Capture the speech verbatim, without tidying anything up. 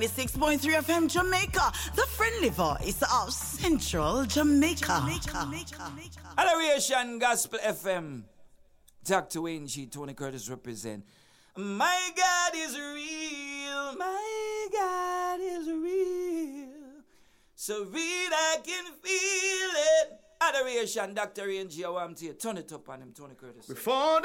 six point three F M Jamaica, the friendly voice of Central Jamaica. Adoration Gospel F M. Doctor Wayne G. Tony Curtis represent. My God is real. My God is real. So real I can feel it. Adoration, Doctor Wayne G. I want to turn it up on him, Tony Curtis. Before